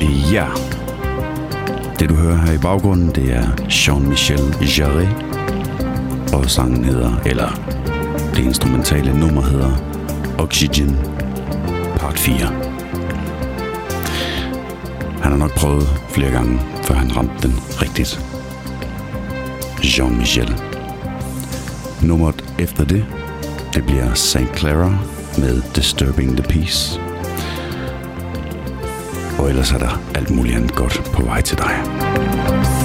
Ja, det du hører her i baggrunden, det er Jean-Michel Jarre, og sangen hedder, eller det instrumentale nummer hedder Oxygen Part 4. Han har nok prøvet flere gange, før han ramte den rigtigt. Jean-Michel. Nummeret efter det bliver St. Clara med Disturbing the Peace. Og ellers er der alt muligt andet godt på vej til dig.